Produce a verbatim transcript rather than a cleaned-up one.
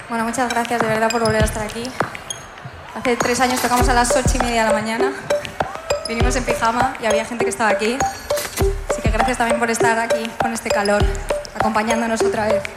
Bueno, muchas gracias de verdad por volver a estar aquí. Hace tres años tocamos a las ocho y media de la mañana. Vinimos en pijama y había gente que estaba aquí. Así que gracias también por estar aquí con este calor, acompañándonos otra vez.